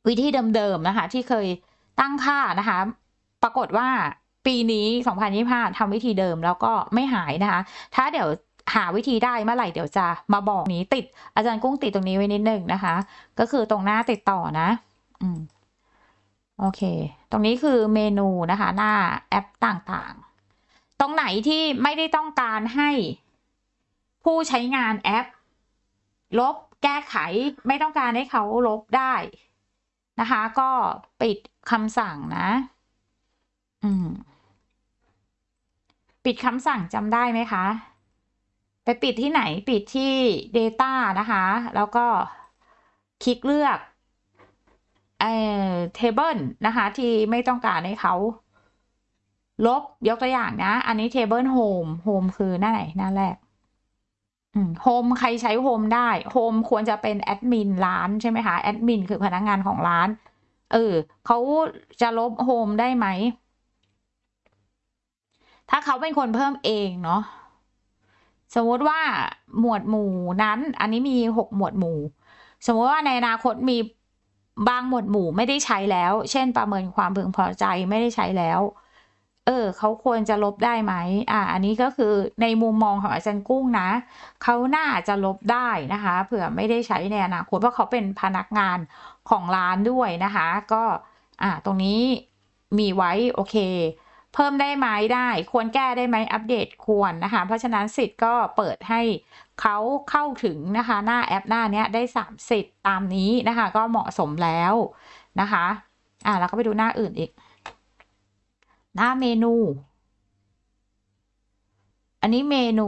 วิธีเดิมๆนะคะที่เคยตั้งค่านะคะปรากฏว่าปีนี้2025ทำวิธีเดิมแล้วก็ไม่หายนะคะถ้าเดี๋ยวหาวิธีได้เมื่อไหร่เดี๋ยวจะมาบอกนี้ติดอาจารย์กุ้งติดตรงนี้ไว้นิดนึงนะคะก็คือตรงหน้าติดต่อนะโอเคตรงนี้คือเมนูนะคะหน้าแอปต่างๆตรงไหนที่ไม่ได้ต้องการให้ผู้ใช้งานแอปลบแก้ไขไม่ต้องการให้เขาลบได้นะคะก็ปิดคำสั่งนะปิดคำสั่งจำได้ไหมคะไปปิดที่ไหนปิดที่ Data นะคะแล้วก็คลิกเลือกTable นะคะที่ไม่ต้องการให้เขาลบยกตัวอย่างนะอันนี้ Table Home คือหน้าไหนหน้าแรกHome ใครใช้ Home ได้ Home ควรจะเป็นแอดมินร้านใช่ไหมคะแอดมินคือพนักงานของร้านเขาจะลบ Home ได้ไหมถ้าเขาเป็นคนเพิ่มเองเนาะสมมติว่าหมวดหมู่นั้นอันนี้มี6หมวดหมู่สมมติว่าในอนาคตมีบางหมวดหมู่ไม่ได้ใช้แล้วเช่นประเมินความพึงพอใจไม่ได้ใช้แล้วเขาควรจะลบได้ไหมอันนี้ก็คือในมุมมองของอาจารย์กุ้งนะเขาน่าจะลบได้นะคะเผื่อไม่ได้ใช้ในอนาคตเพราะเขาเป็นพนักงานของร้านด้วยนะคะก็ตรงนี้มีไว้โอเคเพิ่มได้ไหมได้ควรแก้ได้ไหมอัปเดตควรนะคะเพราะฉะนั้นสิทธิ์ก็เปิดให้เขาเข้าถึงนะคะหน้าแอปหน้านี้ได้3สิทธิ์ตามนี้นะคะก็เหมาะสมแล้วนะคะแล้วก็ไปดูหน้าอื่นอีกหน้าเมนูอันนี้เมนู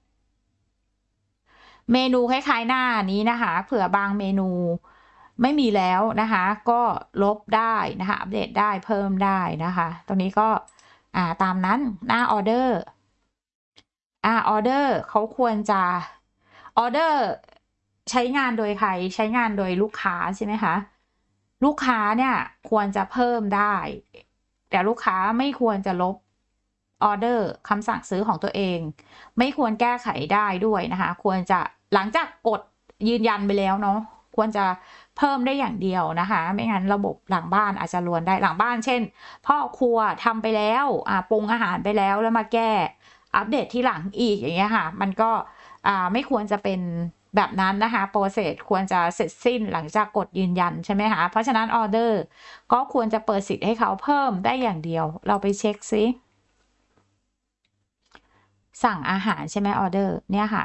คล้ายๆหน้านี้นะคะเผื่อบางเมนูไม่มีแล้วนะคะก็ลบได้นะคะอัปเดตได้เพิ่มได้นะคะตรงนี้ก็ตามนั้นหน้าออเดอร์ออเดอร์เขาควรจะออเดอร์ใช้งานโดยใครใช้งานโดยลูกค้าใช่ไหมคะลูกค้าเนี่ยควรจะเพิ่มได้แต่ลูกค้าไม่ควรจะลบออเดอร์คำสั่งซื้อของตัวเองไม่ควรแก้ไขได้ด้วยนะคะควรจะหลังจากกดยืนยันไปแล้วเนาะควรจะเพิ่มได้อย่างเดียวนะคะไม่งั้นระบบหลังบ้านอาจจะรวนได้หลังบ้านเช่นพ่อครัวทำไปแล้วปรุงอาหารไปแล้วมาแก้อัปเดตที่หลังอีกอย่างเงี้ยค่ะมันก็ไม่ควรจะเป็นแบบนั้นนะคะโปรเซสควรจะเสร็จสิ้นหลังจากกดยืนยันใช่ไหมคะเพราะฉะนั้นออเดอร์ก็ควรจะเปิดสิทธิ์ให้เขาเพิ่มได้อย่างเดียวเราไปเช็คซิสั่งอาหารใช่ไหมออเดอร์เนี่ยค่ะ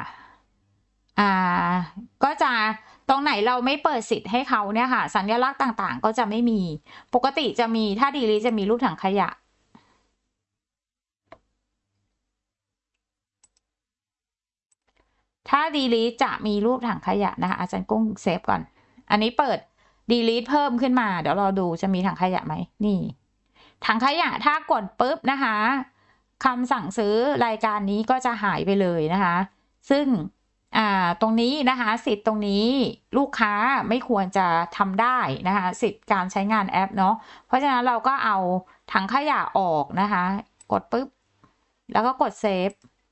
ก็จะตรงไหนเราไม่เปิดสิทธิ์ให้เขาเนี่ยค่ะสัญลักษณ์ต่างๆก็จะไม่มีปกติจะมีถ้าดีลิจะมีรูปถังขยะถ้า delete จะมีรูปถังขยะนะคะอาจารย์กุ้งเซฟก่อนอันนี้เปิด delete เพิ่มขึ้นมาเดี๋ยวเราดูจะมีถังขยะไหมนี่ถังขยะถ้ากดปุ๊บนะคะคำสั่งซื้อรายการนี้ก็จะหายไปเลยนะคะซึ่งตรงนี้นะคะสิทธิ์ตรงนี้ลูกค้าไม่ควรจะทำได้นะคะสิทธิ์การใช้งานแอปเนาะเพราะฉะนั้นเราก็เอาถังขยะออกนะคะกดปุ๊บแล้วก็กดเซฟ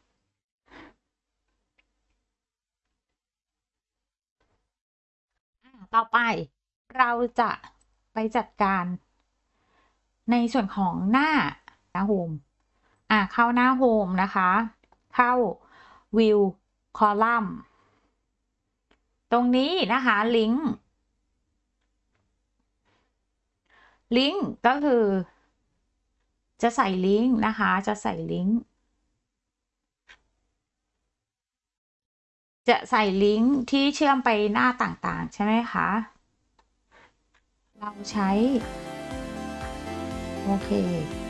ต่อไปเราจะไปจัดการในส่วนของหน้าโฮมเข้าหน้าโฮมนะคะเข้า View Column ตรงนี้นะคะลิงก์ก็คือจะใส่ลิงก์นะคะจะใส่ลิงก์ที่เชื่อมไปหน้าต่างๆใช่ไหมคะเราใช้โอเค